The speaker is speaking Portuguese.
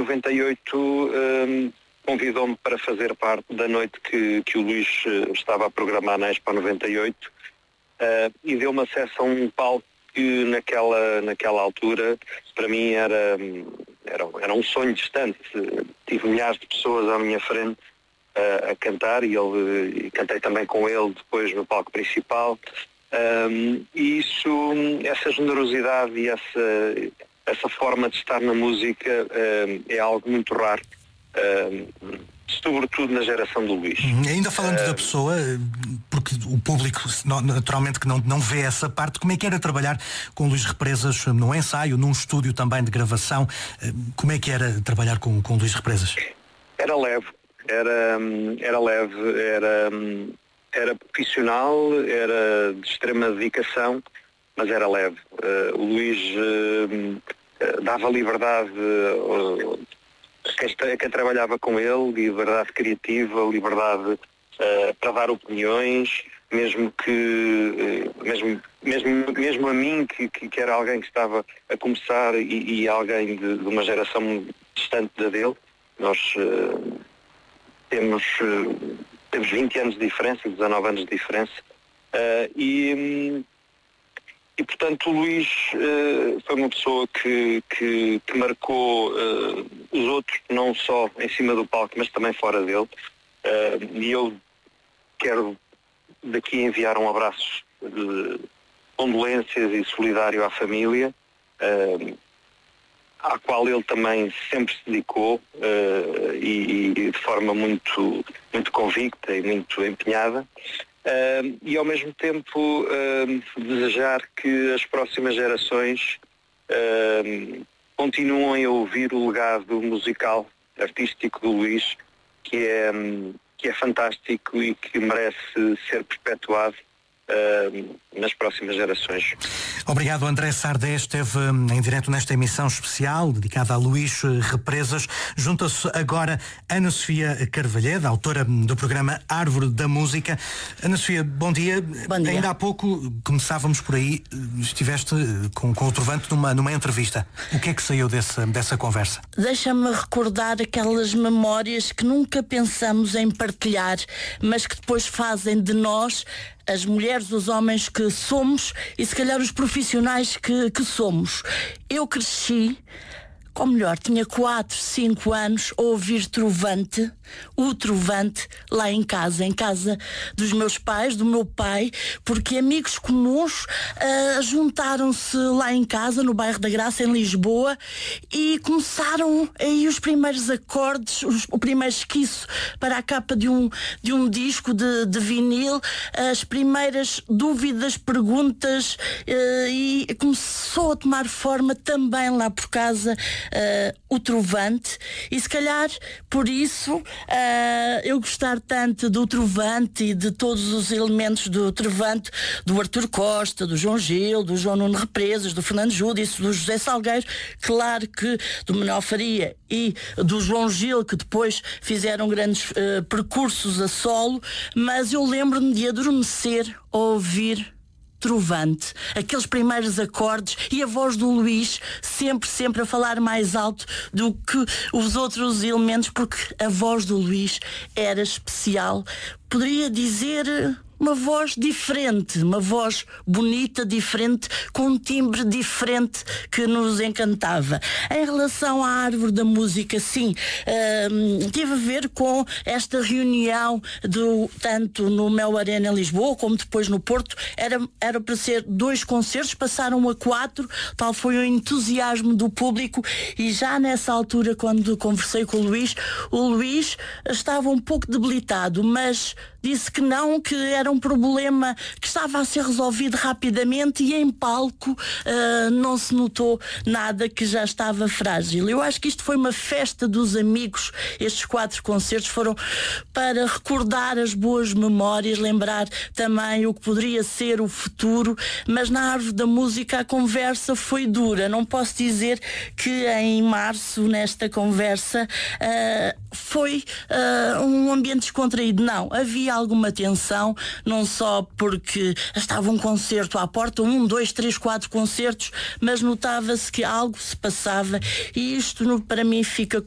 98 convidou-me para fazer parte da noite que o Luís estava a programar na Expo 98 e deu-me acesso a um palco que naquela altura para mim era um sonho distante. Tive milhares de pessoas à minha frente a cantar e cantei também com ele depois no palco principal. E essa generosidade e essa forma de estar na música é algo muito raro, sobretudo na geração do Luís. Ainda falando da pessoa, porque o público naturalmente que não vê essa parte, como é que era trabalhar com o Luís Represas num ensaio, num estúdio também de gravação? Como é que era trabalhar com o Luís Represas? Era leve, era profissional, era de extrema dedicação, mas era leve. O Luís dava liberdade a quem trabalhava com ele, liberdade criativa, liberdade para dar opiniões, mesmo a mim, que era alguém que estava a começar e alguém de uma geração distante da dele. Nós temos 20 anos de diferença, 19 anos de diferença, e portanto o Luís foi uma pessoa que marcou os outros, não só em cima do palco, mas também fora dele, e eu quero daqui enviar um abraço de condolências e solidário à família, à qual ele também sempre se dedicou e de forma muito, muito convicta e muito empenhada. E ao mesmo tempo desejar que as próximas gerações continuem a ouvir o legado musical, artístico do Luís, que é fantástico e que merece ser perpetuado nas próximas gerações. Obrigado, André Sardé. Esteve em direto nesta emissão especial dedicada a Luís Represas. Junta-se agora Ana Sofia Carvalheda, autora do programa Árvore da Música. Ana Sofia, bom dia. Bom dia. Ainda há pouco começávamos por aí, estiveste com o Trovante numa entrevista. O que é que saiu dessa conversa? Deixa-me recordar aquelas memórias que nunca pensamos em partilhar, mas que depois fazem de nós as mulheres, os homens que somos e se calhar os profissionais que somos. Eu cresci, ou melhor, tinha 4, 5 anos a ouvir Trovante, o Trovante, lá em casa dos meus pais, do meu pai, porque amigos comuns juntaram-se lá em casa, no bairro da Graça, em Lisboa, e começaram aí os primeiros acordes, o primeiro esquiço para a capa de um disco de vinil, as primeiras dúvidas, perguntas, e começou a tomar forma também lá por casa o Trovante, e se calhar por isso eu gostar tanto do Trovante e de todos os elementos do Trovante, do Artur Costa, do João Gil, do João Nuno Represas, do Fernando Júdice, do José Salgueiro, claro que do Manuel Faria e do João Gil, que depois fizeram grandes percursos a solo, mas eu lembro-me de adormecer a ouvir Trovante, aqueles primeiros acordes e a voz do Luís sempre a falar mais alto do que os outros elementos, porque a voz do Luís era especial. Poderia dizer uma voz diferente, uma voz bonita, diferente, com um timbre diferente que nos encantava. Em relação à Árvore da Música, sim, teve a ver com esta reunião tanto no Mel Arena em Lisboa como depois no Porto. Era para ser 2 concertos, passaram a 4, tal foi o entusiasmo do público, e já nessa altura, quando conversei com o Luís estava um pouco debilitado, mas disse que não, que era um problema que estava a ser resolvido rapidamente, e em palco não se notou nada, que já estava frágil. Eu acho que isto foi uma festa dos amigos. Estes 4 concertos foram para recordar as boas memórias, lembrar também o que poderia ser o futuro, mas na Árvore da Música a conversa foi dura. Não posso dizer que em março, nesta conversa, foi um ambiente descontraído. Não, havia alguma tensão, não só porque estava um concerto à porta, 1, 2, 3, 4 concertos, mas notava-se que algo se passava, e isto para mim fica